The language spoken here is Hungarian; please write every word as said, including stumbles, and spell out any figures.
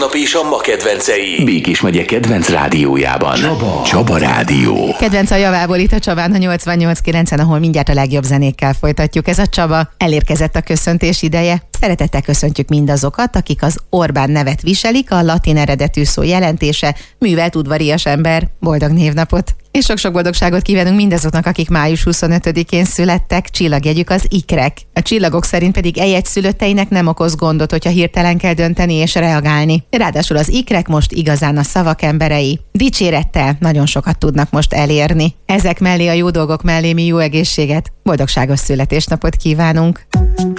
Tegnap és a ma kedvencei. Békés megye kedvenc rádiójában. Csaba. Csaba Rádió. Kedvenc a javából itt a Csabán, a nyolcvannyolc kilencen, ahol mindjárt a legjobb zenékkel folytatjuk. Ez a Csaba. Elérkezett a köszöntés ideje. Szeretettel köszöntjük mindazokat, akik az Orbán nevet viselik, a latin eredetű szó jelentése művelt udvarias ember. Boldog névnapot! És sok-sok boldogságot kívánunk mindazoknak, akik május huszonötödikén születtek. Csillagjegyük az ikrek. A csillagok szerint pedig egy szülötteinek nem okoz gondot, hogyha hirtelen kell dönteni és reagálni. Ráadásul az ikrek most igazán a szavak emberei. Dicsérettel nagyon sokat tudnak most elérni. Ezek mellé, a jó dolgok mellé mi jó egészséget, boldogságos születésnapot kívánunk.